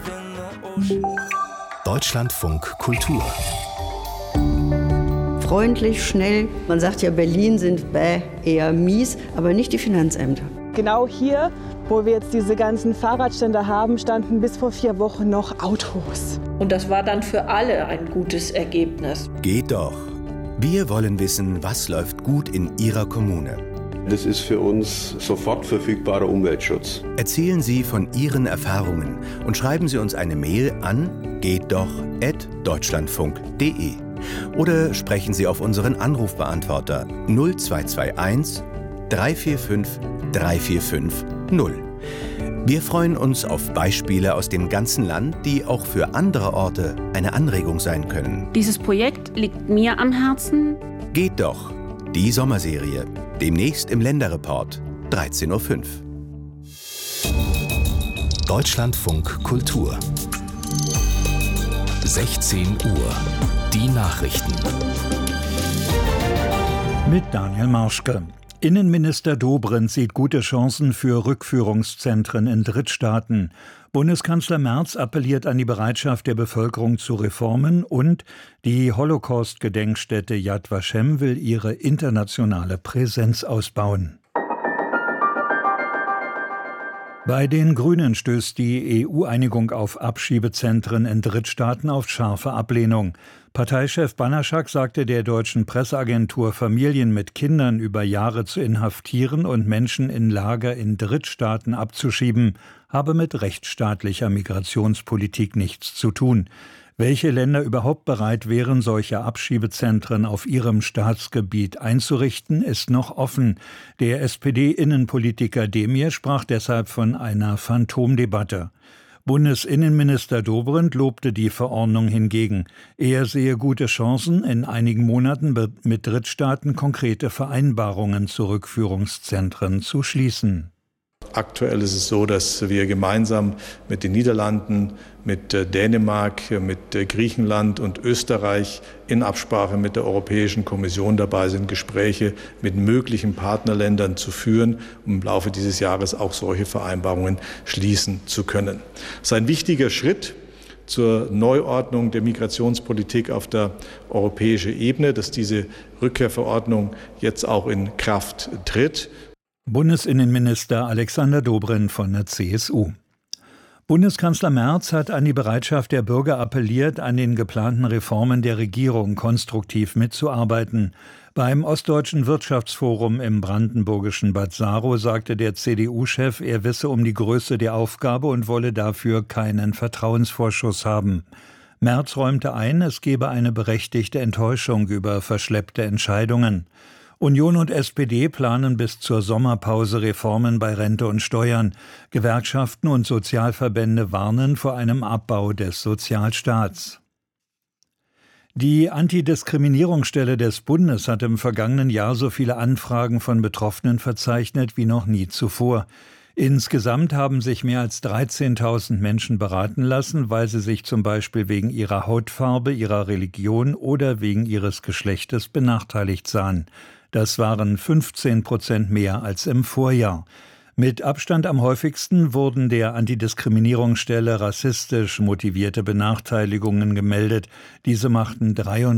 Deutschlandfunk Kultur. Freundlich, schnell. Man sagt ja, Berlin sind eher mies, aber nicht die Finanzämter. Genau hier, wo wir jetzt diese ganzen Fahrradständer haben, standen bis vor 4 Wochen noch Autos. Und das war dann für alle ein gutes Ergebnis. Geht doch. Wir wollen wissen, was läuft gut in Ihrer Kommune. Das ist für uns sofort verfügbarer Umweltschutz. Erzählen Sie von Ihren Erfahrungen und schreiben Sie uns eine Mail an gehtdoch@deutschlandfunk.de oder sprechen Sie auf unseren Anrufbeantworter 0221 345 345 0. Wir freuen uns auf Beispiele aus dem ganzen Land, die auch für andere Orte eine Anregung sein können. Dieses Projekt liegt mir am Herzen. Geht doch, die Sommerserie. Demnächst im Länderreport, 13:05 Uhr. Deutschlandfunk Kultur. 16 Uhr. Die Nachrichten. Mit Daniel Marschke. Innenminister Dobrindt sieht gute Chancen für Rückführungszentren in Drittstaaten. Bundeskanzler Merz appelliert an die Bereitschaft der Bevölkerung zu Reformen und die Holocaust-Gedenkstätte Yad Vashem will ihre internationale Präsenz ausbauen. Bei den Grünen stößt die EU-Einigung auf Abschiebezentren in Drittstaaten auf scharfe Ablehnung. Parteichef Banaschak sagte der deutschen Presseagentur, Familien mit Kindern über Jahre zu inhaftieren und Menschen in Lager in Drittstaaten abzuschieben, habe mit rechtsstaatlicher Migrationspolitik nichts zu tun. Welche Länder überhaupt bereit wären, solche Abschiebezentren auf ihrem Staatsgebiet einzurichten, ist noch offen. Der SPD-Innenpolitiker Demir sprach deshalb von einer Phantomdebatte. Bundesinnenminister Dobrindt lobte die Verordnung hingegen. Er sehe gute Chancen, in einigen Monaten mit Drittstaaten konkrete Vereinbarungen zu Rückführungszentren zu schließen. Aktuell ist es so, dass wir gemeinsam mit den Niederlanden, mit Dänemark, mit Griechenland und Österreich in Absprache mit der Europäischen Kommission dabei sind, Gespräche mit möglichen Partnerländern zu führen, um im Laufe dieses Jahres auch solche Vereinbarungen schließen zu können. Das ist ein wichtiger Schritt zur Neuordnung der Migrationspolitik auf der europäischen Ebene, dass diese Rückkehrverordnung jetzt auch in Kraft tritt. Bundesinnenminister Alexander Dobrindt von der CSU. Bundeskanzler Merz hat an die Bereitschaft der Bürger appelliert, an den geplanten Reformen der Regierung konstruktiv mitzuarbeiten. Beim Ostdeutschen Wirtschaftsforum im brandenburgischen Bad Saro sagte der CDU-Chef, er wisse um die Größe der Aufgabe und wolle dafür keinen Vertrauensvorschuss haben. Merz räumte ein, es gebe eine berechtigte Enttäuschung über verschleppte Entscheidungen. Union und SPD planen bis zur Sommerpause Reformen bei Rente und Steuern. Gewerkschaften und Sozialverbände warnen vor einem Abbau des Sozialstaats. Die Antidiskriminierungsstelle des Bundes hat im vergangenen Jahr so viele Anfragen von Betroffenen verzeichnet wie noch nie zuvor. Insgesamt haben sich mehr als 13.000 Menschen beraten lassen, weil sie sich zum Beispiel wegen ihrer Hautfarbe, ihrer Religion oder wegen ihres Geschlechtes benachteiligt sahen. Das waren 15% mehr als im Vorjahr. Mit Abstand am häufigsten wurden der Antidiskriminierungsstelle rassistisch motivierte Benachteiligungen gemeldet. Diese machten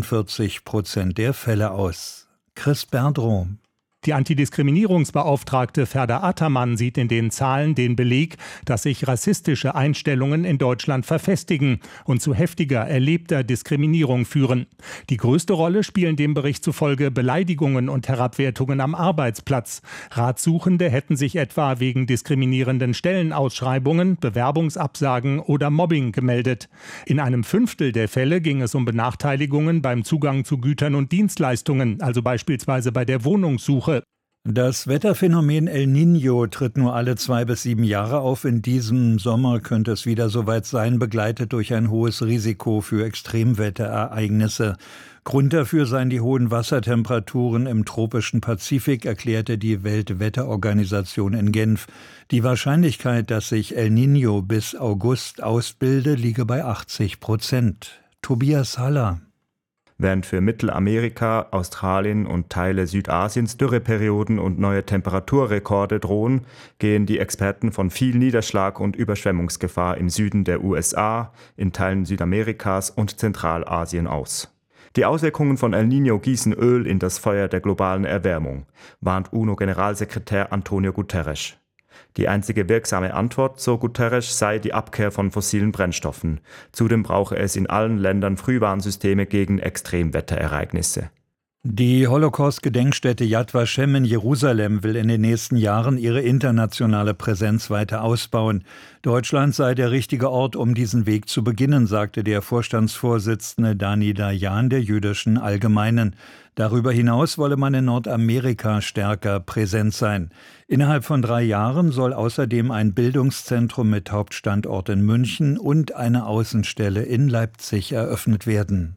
43% der Fälle aus. Chris Berdrow. Die Antidiskriminierungsbeauftragte Ferda Ataman sieht in den Zahlen den Beleg, dass sich rassistische Einstellungen in Deutschland verfestigen und zu heftiger erlebter Diskriminierung führen. Die größte Rolle spielen dem Bericht zufolge Beleidigungen und Herabwertungen am Arbeitsplatz. Ratsuchende hätten sich etwa wegen diskriminierenden Stellenausschreibungen, Bewerbungsabsagen oder Mobbing gemeldet. In einem Fünftel der Fälle ging es um Benachteiligungen beim Zugang zu Gütern und Dienstleistungen, also beispielsweise bei der Wohnungssuche. Das Wetterphänomen El Niño tritt nur alle 2 bis 7 Jahre auf. In diesem Sommer könnte es wieder soweit sein, begleitet durch ein hohes Risiko für Extremwetterereignisse. Grund dafür seien die hohen Wassertemperaturen im tropischen Pazifik, erklärte die Weltwetterorganisation in Genf. Die Wahrscheinlichkeit, dass sich El Niño bis August ausbilde, liege bei 80%. Tobias Haller. Während für Mittelamerika, Australien und Teile Südasiens Dürreperioden und neue Temperaturrekorde drohen, gehen die Experten von viel Niederschlag und Überschwemmungsgefahr im Süden der USA, in Teilen Südamerikas und Zentralasien aus. Die Auswirkungen von El Niño gießen Öl in das Feuer der globalen Erwärmung, warnt UNO-Generalsekretär Antonio Guterres. Die einzige wirksame Antwort, so Guterres, sei die Abkehr von fossilen Brennstoffen. Zudem brauche es in allen Ländern Frühwarnsysteme gegen Extremwetterereignisse. Die Holocaust-Gedenkstätte Yad Vashem in Jerusalem will in den nächsten Jahren ihre internationale Präsenz weiter ausbauen. Deutschland sei der richtige Ort, um diesen Weg zu beginnen, sagte der Vorstandsvorsitzende Dani Dayan der Jüdischen Allgemeinen. Darüber hinaus wolle man in Nordamerika stärker präsent sein. Innerhalb von 3 Jahren soll außerdem ein Bildungszentrum mit Hauptstandort in München und eine Außenstelle in Leipzig eröffnet werden.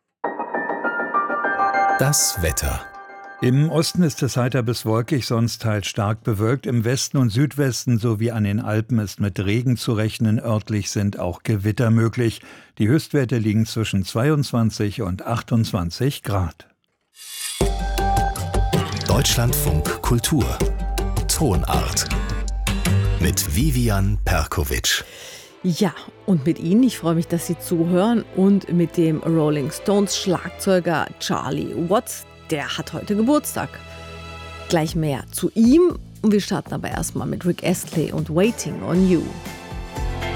Das Wetter. Im Osten ist es heiter bis wolkig, sonst teils stark bewölkt. Im Westen und Südwesten sowie an den Alpen ist mit Regen zu rechnen. Örtlich sind auch Gewitter möglich. Die Höchstwerte liegen zwischen 22 und 28 Grad. Deutschlandfunk Kultur. Tonart. Mit Vivian Perkovic. Ja, und mit Ihnen, ich freue mich, dass Sie zuhören, und mit dem Rolling Stones Schlagzeuger Charlie Watts, der hat heute Geburtstag. Gleich mehr zu ihm, und wir starten aber erstmal mit Rick Astley und Waiting on You.